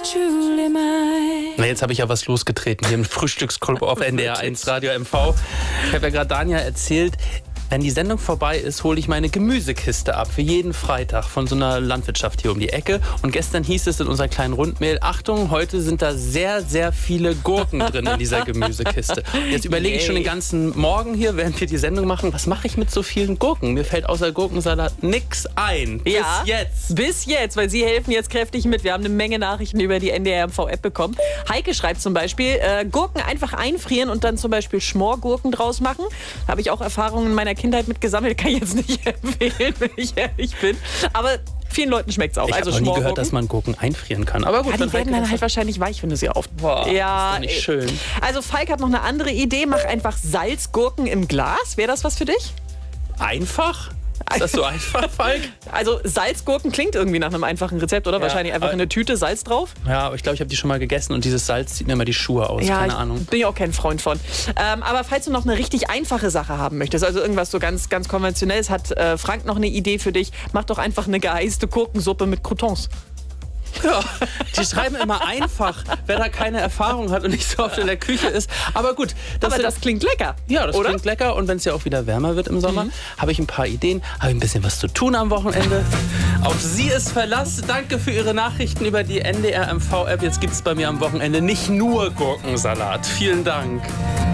truly mine. Na, jetzt habe ich ja was losgetreten hier im Frühstücksclub auf NDR 1 Radio MV. Ich habe ja gerade Dania erzählt, wenn die Sendung vorbei ist, hole ich meine Gemüsekiste ab für jeden Freitag von so einer Landwirtschaft hier um die Ecke. Und gestern hieß es in unserer kleinen Rundmail, Achtung, heute sind da sehr, sehr viele Gurken drin in dieser Gemüsekiste. Jetzt überlege ich schon den ganzen Morgen hier, während wir die Sendung machen, was mache ich mit so vielen Gurken? Mir fällt außer Gurkensalat nichts ein. Bis jetzt. Bis jetzt, weil Sie helfen jetzt kräftig mit. Wir haben eine Menge Nachrichten über die NDR MV-App bekommen. Heike schreibt zum Beispiel, Gurken einfach einfrieren und dann zum Beispiel Schmorgurken draus machen. Da habe ich auch Erfahrungen in meiner Kindheit mit gesammelt. Kann ich jetzt nicht empfehlen, wenn ich ehrlich bin. Aber vielen Leuten schmeckt es auch. Ich habe noch nie gehört, dass man Gurken einfrieren kann. Aber gut, ja, die werden dann halt wahrscheinlich weich, wenn du sie auf... Boah, ja, ist doch nicht schön. Also Falk hat noch eine andere Idee. Mach einfach Salzgurken im Glas. Wäre das was für dich? Einfach? Ist das so einfach, Falk? Also Salzgurken klingt irgendwie nach einem einfachen Rezept, oder? Ja, Wahrscheinlich einfach in eine Tüte Salz drauf. Ja, aber ich glaube, ich habe die schon mal gegessen und dieses Salz zieht mir immer die Schuhe aus. Ja, keine Ahnung. Bin ich auch kein Freund von. Aber falls du noch eine richtig einfache Sache haben möchtest, also irgendwas so ganz, ganz Konventionelles, hat Frank noch eine Idee für dich. Mach doch einfach eine geeiste Gurkensuppe mit Croutons. Ja, die schreiben immer einfach, wer da keine Erfahrung hat und nicht so oft in der Küche ist. Aber gut. Das klingt lecker. Ja, das oder? Klingt lecker. Und wenn es ja auch wieder wärmer wird im Sommer, habe ich ein paar Ideen, habe ich ein bisschen was zu tun am Wochenende. Auf Sie ist Verlass. Danke für Ihre Nachrichten über die NDR MV-App. Jetzt gibt es bei mir am Wochenende nicht nur Gurkensalat. Vielen Dank.